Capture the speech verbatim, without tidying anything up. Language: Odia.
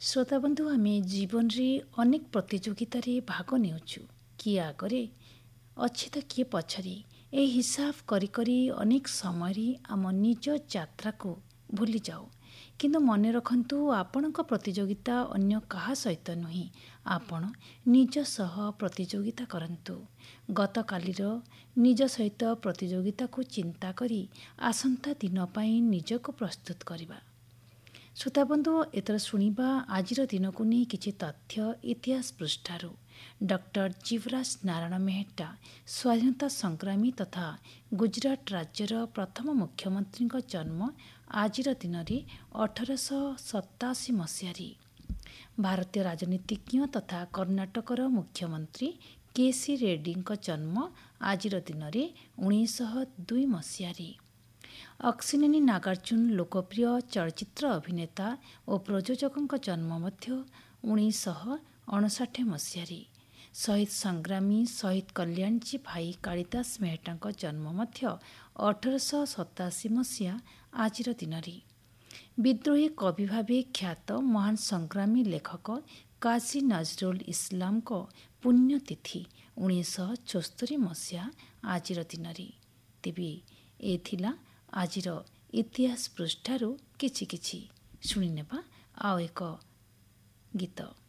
ଶ୍ରୋତାବନ୍ଧୁ ଆମେ ଜୀବନରେ ଅନେକ ପ୍ରତିଯୋଗିତାରେ ଭାଗ ନେଉଛୁ। କିଏ ଆଗରେ ଅଛି ତ କିଏ ପଛରେ। ଏହି ହିସାବ କରି କରି ଅନେକ ସମୟରେ ଆମ ନିଜ ଯାତ୍ରାକୁ ଭୁଲି ଯାଉ। କିନ୍ତୁ ମନେ ରଖନ୍ତୁ, ଆପଣଙ୍କ ପ୍ରତିଯୋଗିତା ଅନ୍ୟ କାହା ସହିତ ନୁହେଁ, ଆପଣ ନିଜ ସହ ପ୍ରତିଯୋଗିତା କରନ୍ତୁ। ଗତକାଲିର ନିଜ ସହିତ ପ୍ରତିଯୋଗିତାକୁ ଚିନ୍ତା କରି ଆସନ୍ତା ଦିନ ପାଇଁ ନିଜକୁ ପ୍ରସ୍ତୁତ କରିବା। ଶ୍ରୋତାବନ୍ଧୁ, ଏଥର ଶୁଣିବା ଆଜିର ଦିନକୁ ନେଇ କିଛି ତଥ୍ୟ ଇତିହାସ ପୃଷ୍ଠାରୁ। ଡକ୍ଟର ଜୀବରାଜ ନାରାୟଣ ମେହେଟ୍ଟା ସ୍ୱାଧୀନତା ସଂଗ୍ରାମୀ ତଥା ଗୁଜରାଟ ରାଜ୍ୟର ପ୍ରଥମ ମୁଖ୍ୟମନ୍ତ୍ରୀଙ୍କ ଜନ୍ମ ଆଜିର ଦିନରେ ଅଠରଶହ ସତାଅଶୀ ମସିହାରେ। ଭାରତୀୟ ରାଜନୀତିଜ୍ଞ ତଥା କର୍ଣ୍ଣାଟକର ମୁଖ୍ୟମନ୍ତ୍ରୀ କେ ସି ରେଡ୍ଡୀଙ୍କ ଜନ୍ମ ଆଜିର ଦିନରେ ଉଣେଇଶହ ଦୁଇ ମସିହାରେ। ଅକ୍ସିନେନୀ ନାଗାର୍ଜୁନ ଲୋକପ୍ରିୟ ଚଳଚ୍ଚିତ୍ର ଅଭିନେତା ଓ ପ୍ରଯୋଜକଙ୍କ ଜନ୍ମ ମଧ୍ୟ ଉଣେଇଶହ ଅଣଷଠି ମସିହାରେ। ଶହୀଦ ସଂଗ୍ରାମୀ ଶହୀଦ କଲ୍ୟାଣଜୀ ଭାଇ କାଳିଦାସ ମେହେଟ୍ଟାଙ୍କ ଜନ୍ମ ମଧ୍ୟ ଅଠରଶହ ସତାଅଶୀ ମସିହା ଆଜିର ଦିନରେ। ବିଦ୍ରୋହୀ କବି ଭାବେ ଖ୍ୟାତ ମହାନ ସଂଗ୍ରାମୀ ଲେଖକ କାଜୀ ନଜରୁଲ ଇସଲାମଙ୍କ ପୁଣ୍ୟତିଥି ଉଣେଇଶହ ଚଉସ୍ତରୀ ମସିହା ଆଜିର ଦିନରେ। ତେବେ ଏ ଥିଲା ଆଜିର ଇତିହାସ ପୃଷ୍ଠାରୁ କିଛି କିଛି। ଶୁଣିନେବା ଆଉ ଏକ ଗୀତ।